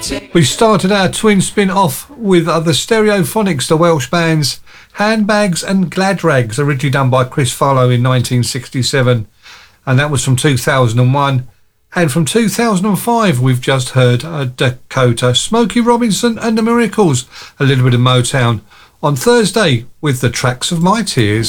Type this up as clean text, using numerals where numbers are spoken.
We started our twin spin off with the Stereophonics, the Welsh bands Handbags and Gladrags, originally done by Chris Farlow in 1967, and that was from 2001. And from 2005 we've just heard Dakota, Smokey Robinson and the Miracles, a little bit of Motown on Thursday with the Tracks of My Tears.